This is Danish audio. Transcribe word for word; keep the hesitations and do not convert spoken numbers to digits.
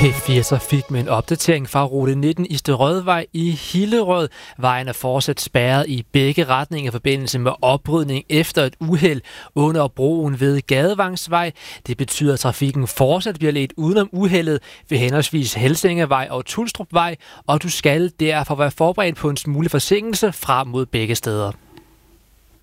P fire Trafik med en opdatering fra rute nitten Isterødvej i Hillerød. Vejen er fortsat spærret i begge retninger i forbindelse med oprydning efter et uheld under broen ved Gadevangsvej. Det betyder, at trafikken fortsat bliver ledt udenom uheldet ved henholdsvis Helsingevej og Tulstrupvej, og du skal derfor være forberedt på en smule forsinkelse frem mod begge steder.